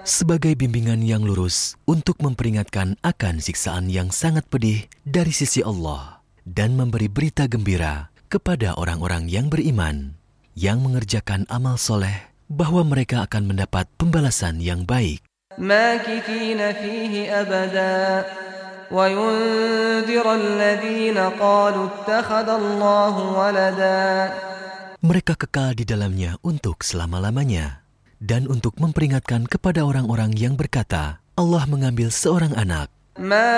sebagai bimbingan yang lurus untuk memperingatkan akan siksaan yang sangat pedih dari sisi Allah dan memberi berita gembira kepada orang-orang yang beriman, yang mengerjakan amal soleh, bahwa mereka akan mendapat pembalasan yang baik. مَاكِثِينَ فِيهِ أَبَدًا وَيُنذِرَ الَّذِينَ قَالُوا اتَّخَذَ اللَّهُ وَلَدًا. Mereka kekal di dalamnya untuk selama-lamanya, dan untuk memperingatkan kepada orang-orang yang berkata, Allah mengambil seorang anak.